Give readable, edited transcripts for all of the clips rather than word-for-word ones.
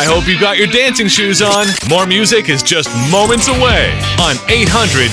I hope you got your dancing shoes on. More music is just moments away on 800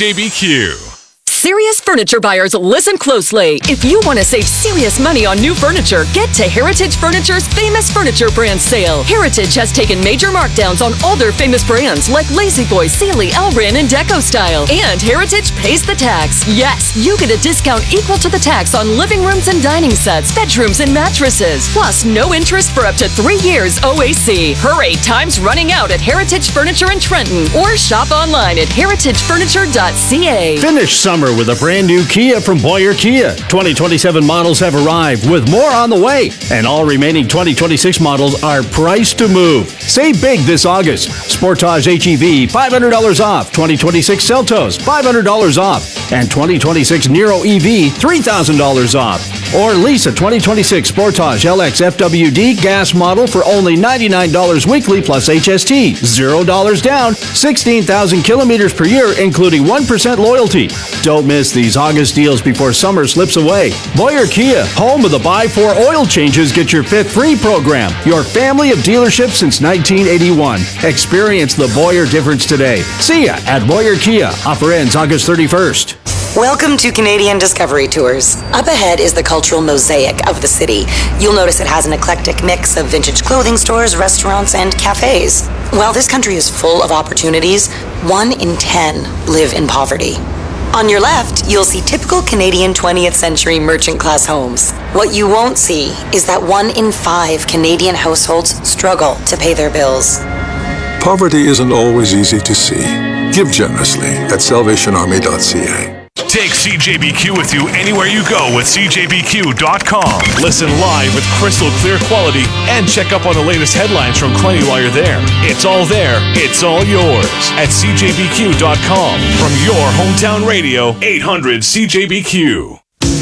CJBQ. Serious furniture buyers, listen closely. If you want to save serious money on new furniture, get to Heritage Furniture's Famous Furniture Brand Sale. Heritage has taken major markdowns on all their famous brands like La-Z-Boy, Sealy, Elran, and Deco Style. And Heritage pays the tax. Yes, you get a discount equal to the tax on living rooms and dining sets, bedrooms, and mattresses. Plus, no interest for up to 3 years OAC. Hurry, time's running out at Heritage Furniture in Trenton. Or shop online at heritagefurniture.ca. Finish summer with a brand new Kia from Boyer Kia. 2027 models have arrived with more on the way, and all remaining 2026 models are priced to move. Save big this August. Sportage HEV, $500 off. 2026 Seltos, $500 off. And 2026 Nero EV, $3,000 off. Or lease a 2026 Sportage LX FWD gas model for only $99 weekly plus HST. $0 down, 16,000 kilometers per year, including 1% loyalty. Don't miss these August deals before summer slips away. Boyer Kia, home of the Buy 4 oil changes, get your 5th free program. Your family of dealerships since 1981. Experience the Boyer difference today. See ya at Boyer Kia. Offer ends August 31st. Welcome to Canadian Discovery Tours. Up ahead is the cultural mosaic of the city. You'll notice it has an eclectic mix of vintage clothing stores, restaurants, and cafes. While this country is full of opportunities, 1 in 10 live in poverty. On your left, you'll see typical Canadian 20th century merchant class homes. What you won't see is that 1 in 5 Canadian households struggle to pay their bills. Poverty isn't always easy to see. Give generously at salvationarmy.ca. Take CJBQ with you anywhere you go with CJBQ.com. Listen live with crystal clear quality and check up on the latest headlines from Quinte while you're there. It's all there. It's all yours at CJBQ.com. From your hometown radio, 800 CJBQ.